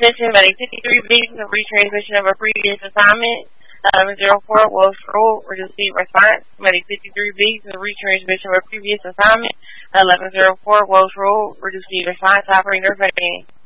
Attention, Medic 53B, the retransmission of a previous assignment. 1104 Wells Road, receive response. Medic 53B, the retransmission of a previous assignment. 1104 Wells Road, receive response. Operator,